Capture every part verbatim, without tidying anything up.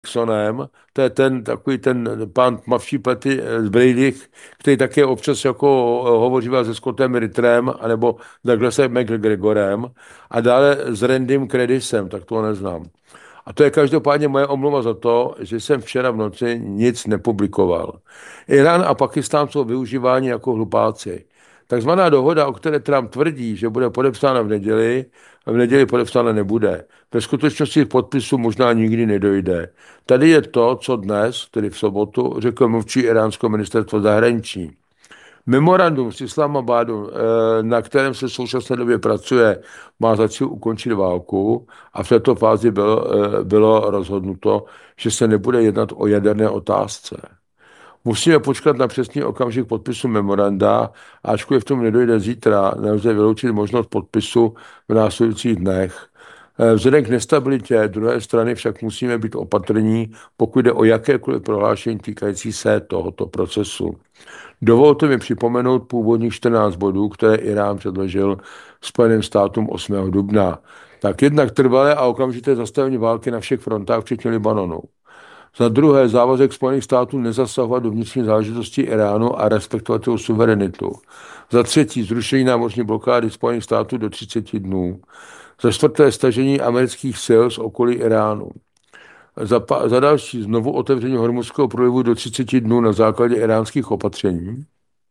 Nixonem, to je ten takový ten pán tmavší plety z Brady, který také občas jako hovoříval se Scottem Ritterem anebo Douglasem McGregorem a dále s Randym Credisem, tak to neznám. A to je každopádně moje omluva za to, že jsem včera v noci nic nepublikoval. Irán a Pakistán jsou využíváni jako hlupáci. Takzvaná dohoda, o které Trump tvrdí, že bude podepsána v neděli, v neděli podepsána nebude. Ve skutečnosti podpisu možná nikdy nedojde. Tady je to, co dnes, tedy v sobotu, řekl mluvčí iránského ministerstva zahraničí. Memorandum z Islamabadu, na kterém se v současné době pracuje, má za cíl ukončit válku a v této fázi bylo, bylo rozhodnuto, že se nebude jednat o jaderné otázce. Musíme počkat na přesný okamžik podpisu memoranda, ačkoliv v tom nedojde zítra, nelze vyloučit možnost podpisu v následujících dnech. Vzhledem k nestabilitě druhé strany však musíme být opatrní, pokud jde o jakékoliv prohlášení týkající se tohoto procesu. Dovolte mi připomenout původních čtrnáct bodů, které Irán předložil Spojeným státům osmého dubna. Tak jednak trvalé a okamžité zastavení války na všech frontách, včetně Libanonu. Za druhé závazek Spojených států nezasahovat do vnitřní záležitosti Iránu a respektovat jeho suverenitu. Za třetí zrušení námořní blokády Spojených států do třiceti dnů. Za čtvrté stažení amerických sil z okolí Iránu. Za, pa, za další znovu otevření Hormuzského průlivu do třiceti dnů na základě iránských opatření.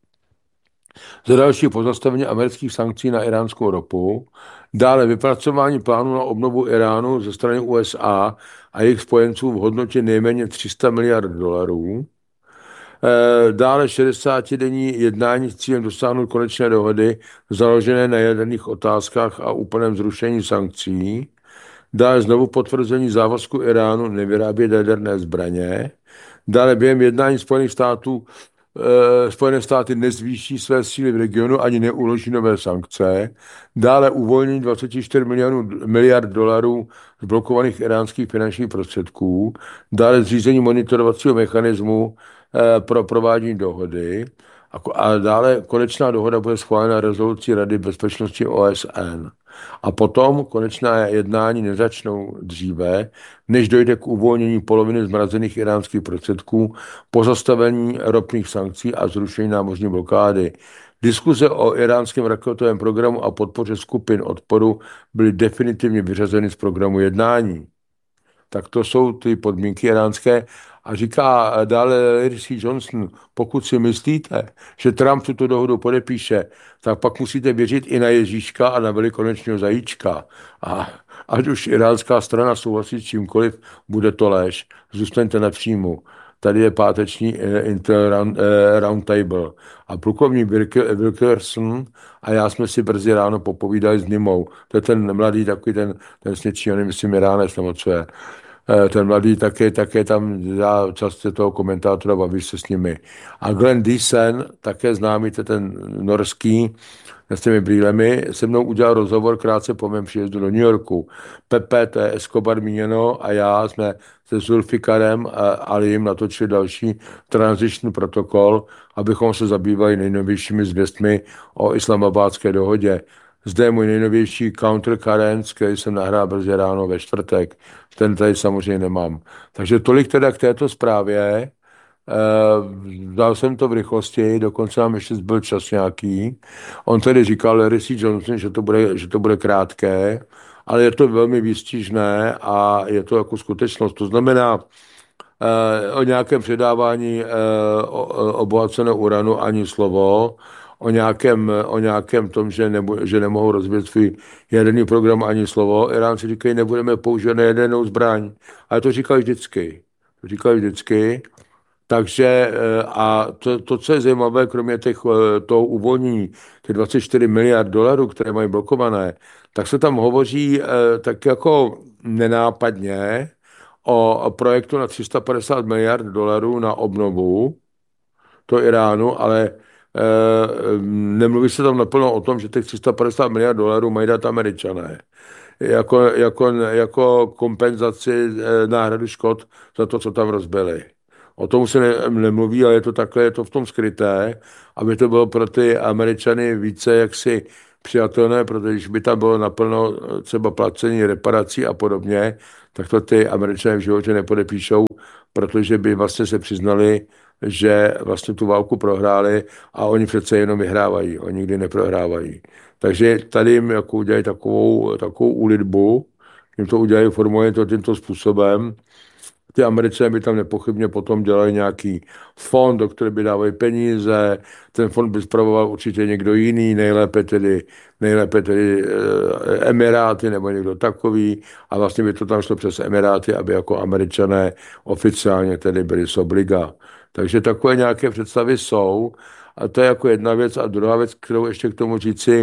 Za další pozastavení amerických sankcí na iránskou ropu. Dále vypracování plánu na obnovu Iránu ze strany U S A a jejich spojenců v hodnotě nejméně tři sta miliard dolarů. Dále šedesátidenní jednání s cílem dosáhnout konečné dohody založené na jaderných otázkách a úplném zrušení sankcí. Dále znovu potvrzení závazku Iránu nevyrábět jaderné zbraně. Dále během jednání Spojených států e, Spojené státy nezvýší své síly v regionu ani neuloží nové sankce. Dále uvolnění dvacet čtyři milionů, miliard dolarů z blokovaných iránských finančních prostředků. Dále zřízení monitorovacího mechanismu e, pro provádění dohody. A, a dále konečná dohoda bude schválena rezolucí Rady bezpečnosti O S N. A potom konečné jednání nezačnou dříve, než dojde k uvolnění poloviny zmrazených iránských prostředků, pozastavení ropných sankcí a zrušení námořní blokády. Diskuze o iránském raketovém programu a podpoře skupin odporu byly definitivně vyřazeny z programu jednání. Tak to jsou ty podmínky iránské. A říká dále Larry C. Johnson, pokud si myslíte, že Trump tuto dohodu podepíše, tak pak musíte věřit i na Ježíška a na velikonočního zajíčka. A ať už iránská strana souhlasí s čímkoliv, bude to lež. Zůstaňte na příjmu. Tady je páteční Intel round, eh, Roundtable. A plukovník Wilkerson a já jsme si brzy ráno popovídali s Nimou. To je ten mladý, takový ten, ten sněčí, nevím, myslím, Iránec nebo co je. Ten mladý také, také tam dá často toho komentátora, baví se s nimi. A Glenn Deason, také známý, to ten norský, s těmi brýlemi, se mnou udělal rozhovor krátce po mém příjezdu do New Yorku. Pepe, to je Escobar míněno, a já jsme se Zulfikarem a Alim natočili další transition protokol, abychom se zabývali nejnovějšími zvěstmi o islamabádské dohodě. Zde je můj nejnovější Countercurrents, který jsem nahrál brzy ráno ve čtvrtek. Ten tady samozřejmě nemám. Takže tolik teda k této zprávě. Dal jsem to v rychlosti, dokonce nám ještě zbyl čas nějaký. On tedy říkal Larry C. Johnson, že to bude, že to bude krátké, ale je to velmi výstižné a je to jako skutečnost. To znamená, o nějakém předávání obohaceného uranu ani slovo, o nějakém, o nějakém tom, že, nebo, že nemohou rozvíjet svůj jaderný program ani slovo. Iránci říkají, nebudeme používat na jadernou zbraň. Ale to říkají vždycky. To říkají vždycky. Takže a to, to, co je zajímavé, kromě těch, toho uvolnění, těch dvacet čtyři miliard dolarů, které mají blokované, tak se tam hovoří tak jako nenápadně o projektu na tři sta padesát miliard dolarů na obnovu to Iránu, ale nemluví se tam naplno o tom, že těch tři sta padesát miliard dolarů mají dát Američané. Jako, jako, jako kompenzaci náhrady škod za to, co tam rozbili. O tom se ne, nemluví, ale je to takhle, je to v tom skryté, aby to bylo pro ty Američany více jaksi přijatelné, protože když by tam bylo naplno třeba placení reparací a podobně, tak to ty Američané v životě nepodepíšou, protože by vlastně se přiznali, že vlastně tu válku prohráli a oni přece jenom vyhrávají, oni nikdy neprohrávají. Takže tady jim jako udělají takovou, takovou úlitbu, jim to udělají, formuje to tímto způsobem. Ty Američané by tam nepochybně potom dělali nějaký fond, do které by dávali peníze, ten fond by spravoval určitě někdo jiný, nejlépe tedy, nejlépe tedy e, Emiráty nebo někdo takový a vlastně by to tam šlo přes Emiráty, aby jako Američané oficiálně tedy byli z obliga. Takže takové nějaké představy jsou a to je jako jedna věc a druhá věc, kterou ještě k tomu říci,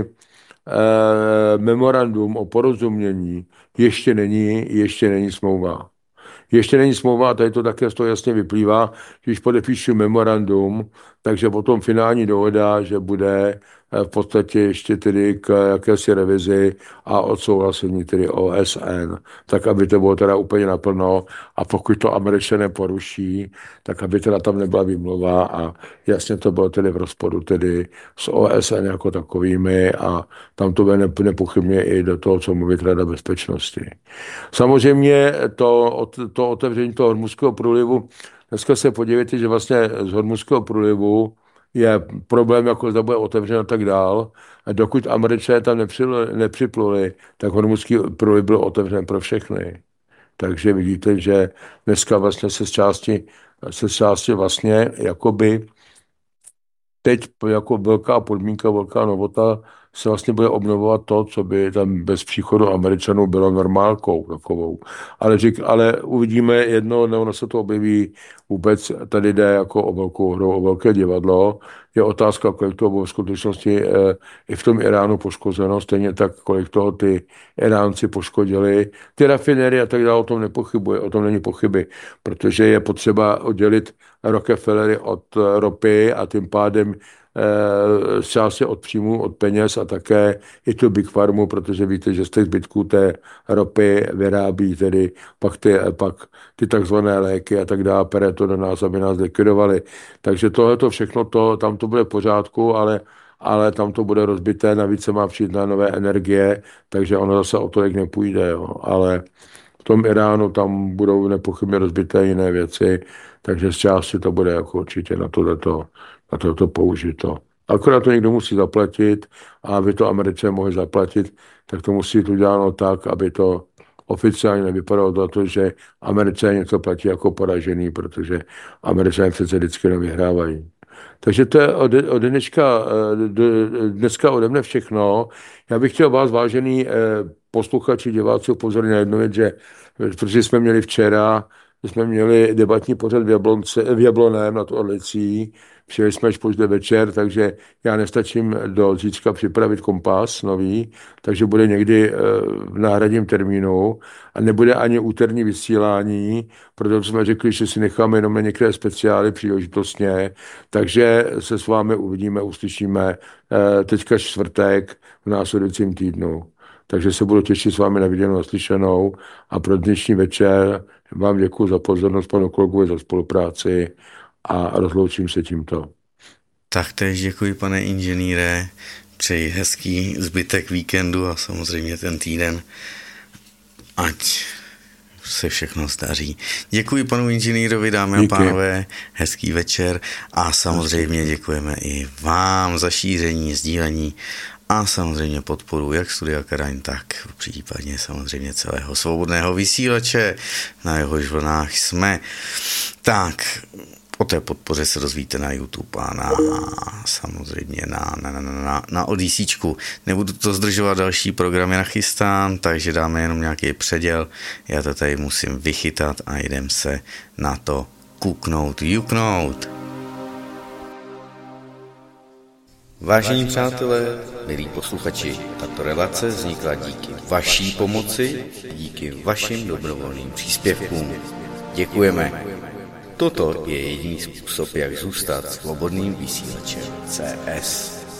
e, memorandum o porozumění ještě není, ještě není smlouva. Ještě není smlouva, a tady to také z toho jasně vyplývá, když podepíšu memorandum, takže potom finální dohoda, že bude v podstatě ještě tedy k jakési revizi a odsouhlasení tedy O S N, tak aby to bylo teda úplně naplno a pokud to Američané poruší, tak aby teda tam nebyla výmluva a jasně to bylo tedy v rozporu tedy s O S N jako takovými a tam to bude nepochybně i do toho, co mluví Rada bezpečnosti. Samozřejmě to, to otevření toho Hormuzského průlivu, dneska se podívejte, že vlastně z Hormuzského průlivu je problém, jako zda bude otevřen a tak dál. A dokud Američané tam nepřipluli, tak Hormuzský průliv byl otevřen pro všechny. Takže vidíte, že dneska vlastně se z části, se z části vlastně jakoby teď jako velká podmínka, velká novota se vlastně bude obnovovat to, co by tam bez příchodu Američanů bylo normálkou takovou. Ale, řík, ale uvidíme jedno, ono se to objeví vůbec, tady jde jako o velkou hru, o velké divadlo. Je otázka, kolik toho bylo v skutečnosti e, i v tom Iránu poškozeno, stejně tak, kolik toho ty Iránci poškodili. Ty rafinerie a tak dále, o tom nepochybuje, o tom není pochyby, protože je potřeba oddělit Rockefellery od ropy a tím pádem z části od příjmu, od peněz a také i tu Big Pharmu, protože víte, že z těch zbytků té ropy vyrábí tedy pak ty, pak ty takzvané léky a tak dále, pere to do nás, aby nás likvidovali. Takže tohle všechno, to, tam to bude v pořádku, ale, ale tam to bude rozbité, navíc se má přijít na nové energie, takže ono zase o tolik nepůjde, jo. Ale v tom Iránu tam budou nepochybně rozbité jiné věci, takže z části to bude jako určitě na tohleto na toto použito. Akorát to někdo musí zaplatit a aby to Američané mohli zaplatit, tak to musí být uděláno tak, aby to oficiálně nevypadalo za to, že Američané něco platí jako poražený, protože Američané přece vždycky nevyhrávají. Takže to je od, od dneška, dneska ode mne všechno. Já bych chtěl vás, vážený posluchači, diváci, upozornit na jednu věc, že protože jsme měli včera, jsme měli debatní pořad v, Jablonce, v Jabloném nad Orlicí, přijeli jsme až pozdě večer, takže já nestačím do zítřka připravit kompas nový, takže bude někdy v náhradním termínu a nebude ani úterní vysílání, protože jsme řekli, že si necháme jenom na některé speciály příležitostně, takže se s vámi uvidíme, uslyšíme teďka čtvrtek v následujícím týdnu. Takže se budu těšit s vámi na viděnou, naslyšenou a pro dnešní večer vám děkuji za pozornost, panu kolegovi za spolupráci a rozloučím se tímto. Tak též děkuji, pane inženýre, přeji hezký zbytek víkendu a samozřejmě ten týden, ať se všechno zdaří. Děkuji panu inženýrovi, dámy a pánové, hezký večer a samozřejmě děkujeme i vám za šíření, sdílení a samozřejmě podporu jak Studia Karaň, tak případně samozřejmě celého svobodného vysílače, na jehož vlnách jsme. Tak, o té podpoře se dozvíte na YouTube a na, samozřejmě na, na, na, na, na Odysíčku. Nebudu to zdržovat, další programy nachystám, takže dáme jenom nějaký předěl. Já to tady musím vychytat a jdem se na to kouknout, juknout. Vážení přátelé, milí posluchači, tato relace vznikla díky vaší pomoci, díky vašim dobrovolným příspěvkům. Děkujeme. Toto je jediný způsob, jak zůstat svobodným vysílačem C S.